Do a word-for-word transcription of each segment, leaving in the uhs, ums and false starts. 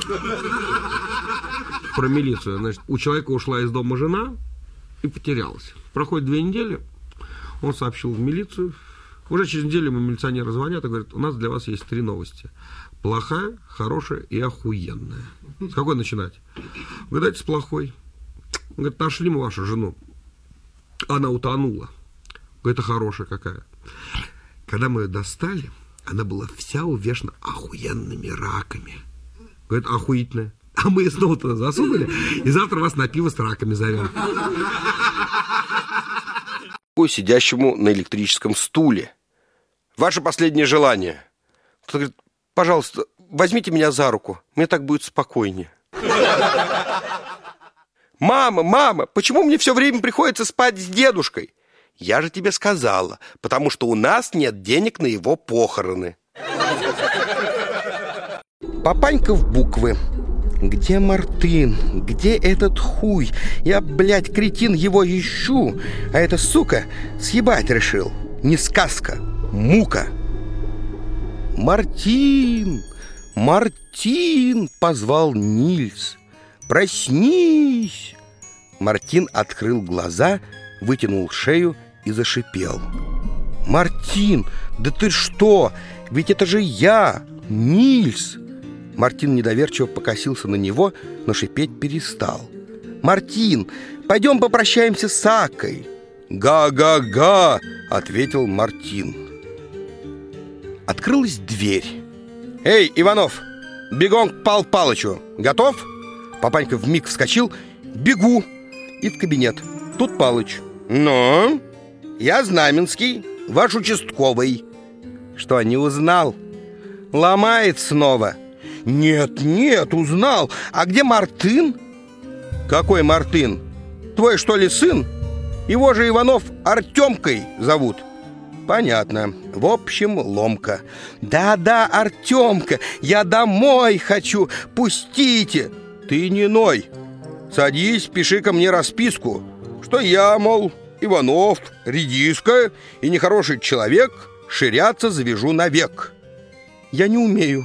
Про милицию. Значит, у человека ушла из дома жена и потерялась. Проходит две недели, он сообщил в милицию. Уже через неделю ему милиционеры звонят и говорят: у нас для вас есть три новости. Плохая, хорошая и охуенная. С какой начинать? Говорит: давайте с плохой. Говорит: нашли мы вашу жену. Она утонула. Говорит: это хорошая какая. Когда мы ее достали, она была вся увешана охуенными раками. Говорит: охуительная. А мы ее снова туда засунули, и завтра вас на пиво с раками зовем. Сидящему на электрическом стуле. Ваше последнее желание. Кто-то говорит: пожалуйста, возьмите меня за руку, мне так будет спокойнее. Мама, мама, почему мне все время приходится спать с дедушкой? Я же тебе сказала, потому что у нас нет денег на его похороны. Папанька в буквы. Где Мартын? Где этот хуй? Я, блядь, кретин, его ищу, а эта сука съебать решил. Не сказка, мука. Мартин, Мартин, позвал Нильс. Проснись. Мартин открыл глаза, вытянул шею и зашипел. Мартин, да ты что? Ведь это же я, Нильс. Мартин недоверчиво покосился на него, но шипеть перестал. «Мартин, пойдем попрощаемся с Акой». «Га-га-га», — ответил Мартин. Открылась дверь. «Эй, Иванов, бегом к Пал Палычу. Готов?» Папанька вмиг вскочил. «Бегу!» И в кабинет. Тут Палыч. «Ну, я Знаменский, ваш участковый». «Что, не узнал?» «Ломает снова». «Нет, нет, узнал. А где Мартын?» «Какой Мартын? Твой, что ли, сын? Его же Иванов Артемкой зовут». «Понятно. В общем, ломка». «Да-да, Артемка, я домой хочу. Пустите». «Ты не ной. Садись, пиши ко мне расписку, что я, мол, Иванов, редиска и нехороший человек, ширяться завяжу навек». «Я не умею».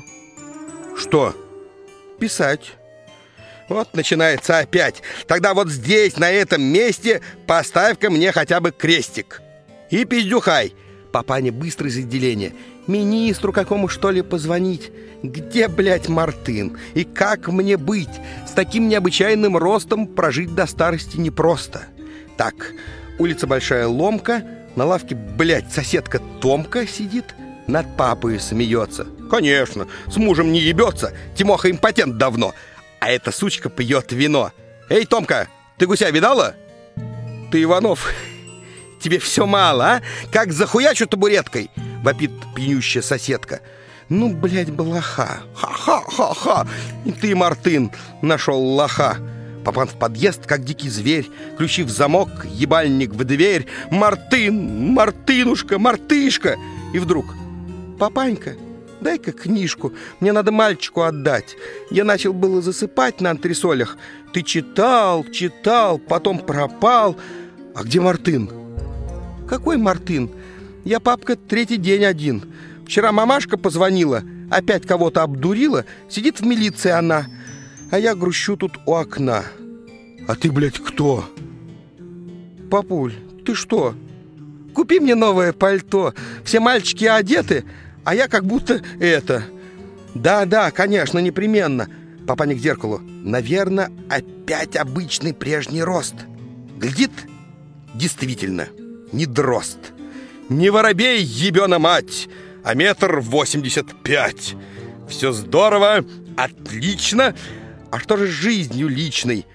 «Что?» «Писать». «Вот начинается опять. Тогда вот здесь, на этом месте, поставь-ка мне хотя бы крестик. И пиздюхай». Папаня быстро из отделения. «Министру какому, что ли, позвонить? Где, блядь, Мартын? И как мне быть? С таким необычайным ростом прожить до старости непросто». Так, улица Большая Ломка, на лавке, блядь, соседка Томка сидит, над папой смеется. Конечно, с мужем не ебется, Тимоха импотент давно. А эта сучка пьет вино. «Эй, Томка, ты гуся видала?» «Ты, Иванов, тебе все мало, а? Как захуячу табуреткой!» Вопит пьющая соседка. «Ну, блядь, блоха! Ха-ха-ха-ха! И ты, Мартын, нашел лоха!» Папан в подъезд, как дикий зверь, ключи в замок, ебальник в дверь. «Мартын! Мартынушка! Мартышка!» И вдруг: «Папанька, дай-ка книжку, мне надо мальчику отдать. Я начал было засыпать на антресолях. Ты читал, читал, потом пропал. А где Мартын?» «Какой Мартын? Я, папка, третий день один. Вчера мамашка позвонила, опять кого-то обдурила. Сидит в милиции она, а я грущу тут у окна». «А ты, блядь, кто?» «Папуль, ты что? Купи мне новое пальто. Все мальчики одеты, а я как будто это...» «Да-да, конечно, непременно». Папаня к зеркалу. «Наверное, опять обычный прежний рост». Глядит, действительно, не дрозд. «Не воробей, ебена мать, а метр восемьдесят пять. Все здорово, отлично. А что же с жизнью личной?